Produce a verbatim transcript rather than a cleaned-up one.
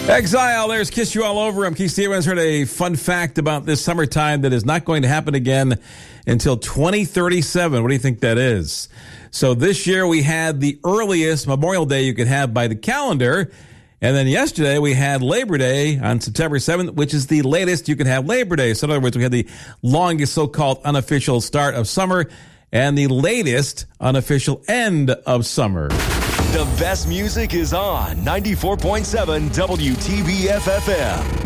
Exile, there's Kiss You All Over. I'm Keith Stevens. Heard a fun fact about this summertime that is not going to happen again until twenty thirty-seven. What do you think that is? So this year we had the earliest Memorial Day you could have by the calendar. And then yesterday we had Labor Day on September seventh, which is the latest you can have Labor Day. So in other words, we had the longest so-called unofficial start of summer and the latest unofficial end of summer. The best music is on ninety-four point seven W T B F F M.